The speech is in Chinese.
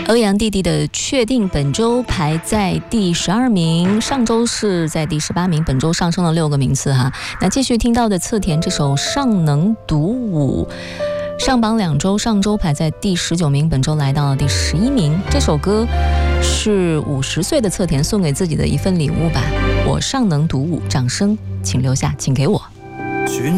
欧阳弟弟的确定本周排在第12名，上周是在第18名，本周上升了6个名次哈。那继续听到的侧田这首《尚能独舞》，上榜2周，上周排在第19名，本周来到了第11名。这首歌是50岁的侧田送给自己的一份礼物吧。我尚能独舞，掌声请留下，请给我。